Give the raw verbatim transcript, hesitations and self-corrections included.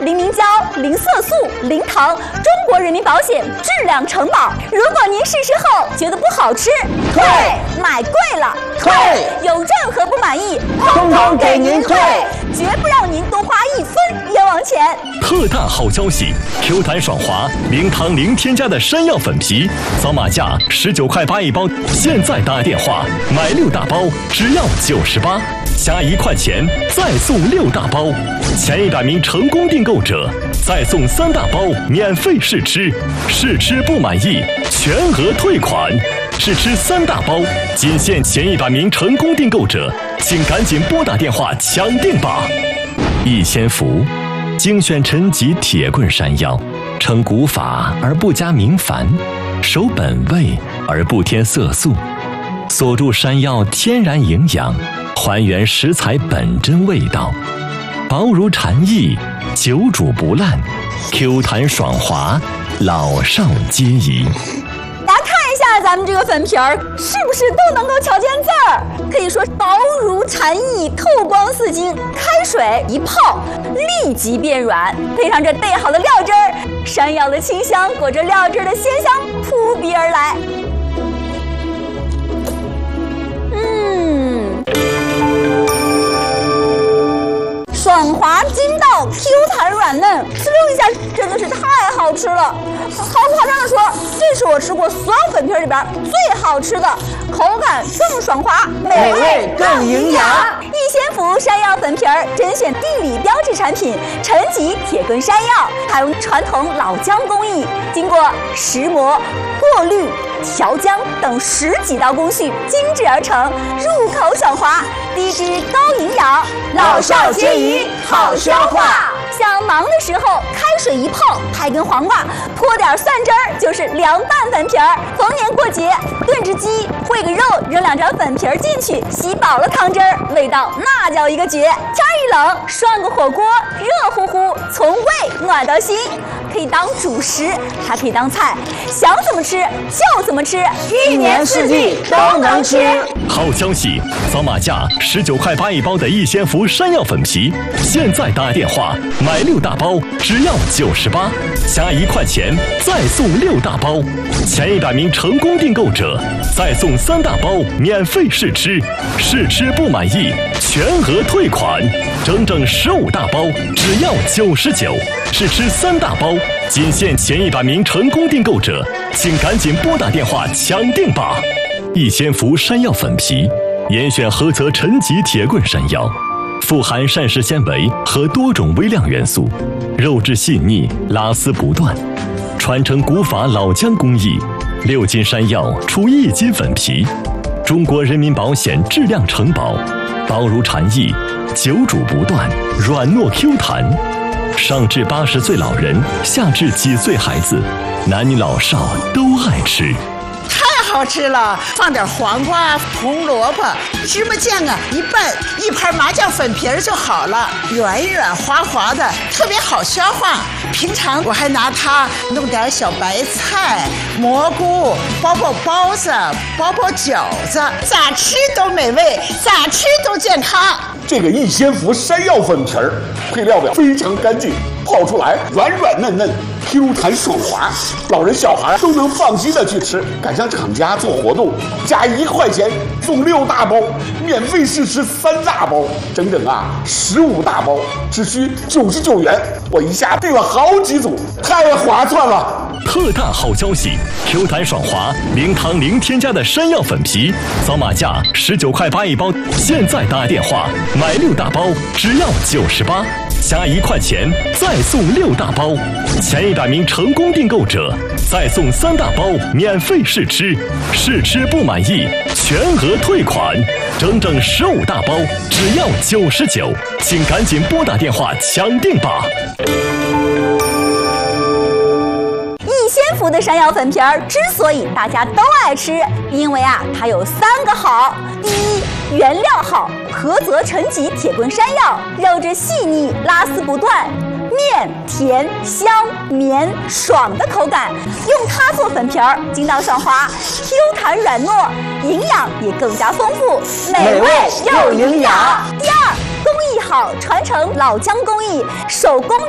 零明胶、零色素、零糖，中国人民保险质量承保。如果您试吃后觉得不好吃， 退； 买贵了， 退； 有任何不满意， 通通给您退， 绝不让您多花一分冤枉钱。 特大好消息 ！Q 弹爽滑、零糖零添加的山药粉皮，扫码价十九块八一包，现在打电话买六大包只要九十八，加一块钱再送六大包，前一百名成功订购者再送三大包免费试吃，试吃不满意全额退款。试吃三大包，仅限前一百名成功订购者，请赶紧拨打电话抢订吧！逸仙福精选陈吉铁棍山药，成古法而不加明矾，守本味而不添色素，锁住山药天然营养，还原食材本真味道，薄如蝉翼，久煮不烂， Q 弹爽滑，老少皆宜。 大家看一下咱们这个粉皮儿，是不是都能够瞧见字儿？可以说薄如蝉翼，透光似金，开水一泡立即变软，配上这备好的料汁儿，山药的清香裹着料汁儿的鲜香扑鼻而来。嗯，爽滑筋道 ，Q 弹软嫩，滋溜一下，真的是太好吃了。毫不夸张的说，这是我吃过所有粉皮里边最好吃的，口感更爽滑， 美味更营养。 逸仙福山药粉皮儿甄选地理标志产品，陈吉铁棍山药，采用传统老姜工艺，经过石磨、过滤、调姜等十几道工序精制而成，入口爽滑，低脂高营养， 老少皆宜，好消化。 想忙的时候，开水一泡，拍根黄瓜，泼点蒜汁儿，就是凉拌粉皮儿。逢年过节，炖只鸡，烩个肉，扔两勺粉皮儿进去，吸饱了汤汁儿，味道那叫一个绝。天一冷，涮个火锅，热乎乎，从胃暖到心，可以当主食，还可以当菜，想怎么吃就怎么吃， 一年四季都能吃。 好消息！扫码价十九块八一包的逸仙福山药粉皮，现在打电话买六大包只要九十八，加一块钱再送六大包，前一百名成功订购者再送三大包免费试吃，试吃不满意全额退款，整整十五大包只要九十九，试吃三大包仅限前一百名成功订购者，请赶紧拨打电话抢订吧！逸仙福山药粉皮，严选菏泽陈吉铁棍山药，富含膳食纤维和多种微量元素，肉质细腻，拉丝不断。传承古法老姜工艺，六斤山药出一斤粉皮，中国人民保险质量承保，薄如蝉翼，久煮不断，软糯 Q 弹。上至八十岁老人，下至几岁孩子，男女老少都爱吃。 好吃了，放点黄瓜、红萝卜、芝麻酱啊，一拌，一盘麻酱粉皮儿就好了，软软滑滑的，特别好消化。平常我还拿它弄点小白菜、蘑菇，包包包子，包包饺子，咋吃都美味，咋吃都健康。 这个逸仙福山药粉皮儿配料表非常干净，泡出来软软嫩嫩，Q 弹爽滑，老人小孩都能放心的去吃。赶上厂家做活动，加一块钱送六大包，免费试吃三大包，整整啊十五大包，只需九十九元，我一下订了好几组，太划算了。 特大好消息 ！Q 弹爽滑、零糖零添加的山药粉皮，扫码价十九块八一包，现在打电话买六大包只要九十八，加一块钱再送六大包，前一百名成功订购者再送三大包免费试吃，试吃不满意全额退款，整整十五大包只要九十九，请赶紧拨打电话抢订吧！ 逸仙福的山药粉皮儿之所以大家都爱吃，因为啊它有三个好。第一，原料好，菏泽陈吉铁棍山药，肉质细腻，拉丝不断，面甜香绵爽的口感，用它做粉皮儿，筋道爽滑 ，Q 弹软糯，营养也更加丰富， 美味又营养。 第二，工艺好，传承老姜工艺，手工